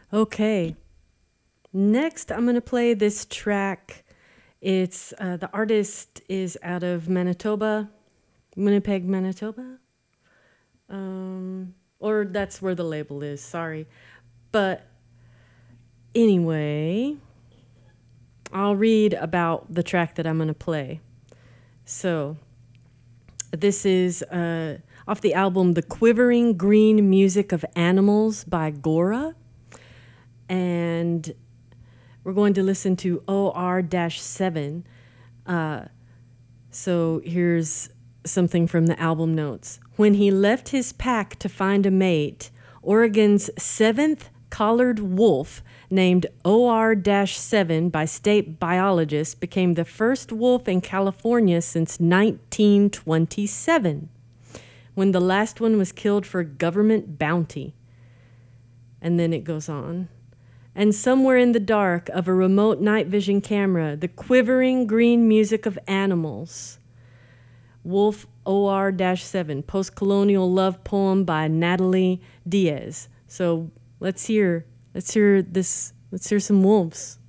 Okay. Next, I'm going to play this track. It's the artist is out of Manitoba, Winnipeg, Manitoba. Or that's where the label is, sorry. But anyway, I'll read about the track that I'm going to play. So, this is off the album The Quivering Green Music of Animals by Gora. And we're going to listen to OR-7. So here's something from the album notes. When he left his pack to find a mate, Oregon's seventh collared wolf, named OR-7 by state biologists, became the first wolf in California since 1927, when the last one was killed for government bounty. And then it goes on. And somewhere in the dark of a remote night vision camera, the quivering green music of animals. Wolf OR-7, post-colonial love poem by Natalie Diaz. So let's hear some wolves.